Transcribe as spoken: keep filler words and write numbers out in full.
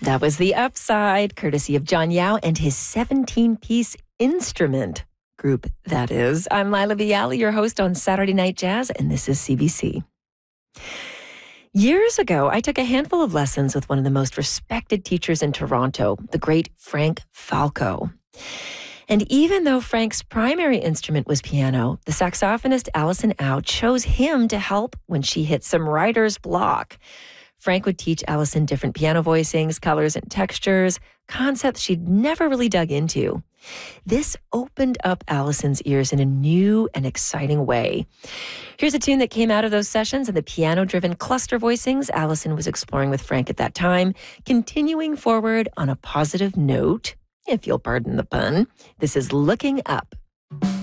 That was The Upside, courtesy of John Yao and his seventeen-piece instrument group, that is. I'm Lila Viali, your host on Saturday Night Jazz, and this is C B C. Years ago, I took a handful of lessons with one of the most respected teachers in Toronto, the great Frank Falco. And even though Frank's primary instrument was piano, the saxophonist Alison Au chose him to help when she hit some writer's block. Frank would teach Alison different piano voicings, colors, and textures, concepts she'd never really dug into. This opened up Alison's ears in a new and exciting way. Here's a tune that came out of those sessions and the piano-driven cluster voicings Alison was exploring with Frank at that time, continuing forward on a positive note, if you'll pardon the pun. This is Looking Up.